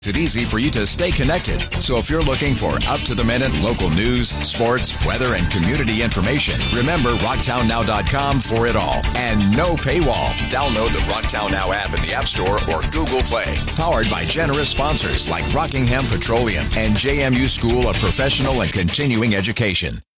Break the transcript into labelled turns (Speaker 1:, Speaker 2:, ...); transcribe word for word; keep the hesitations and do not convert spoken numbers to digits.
Speaker 1: It's easy for you to stay connected. So if you're looking for up-to-the-minute local news, sports, weather, and community information, remember rocktown now dot com for it all. And no paywall. Download the Rocktown Now app in the App Store or Google Play. Powered by generous sponsors like Rockingham Petroleum and J M U School of Professional and Continuing Education.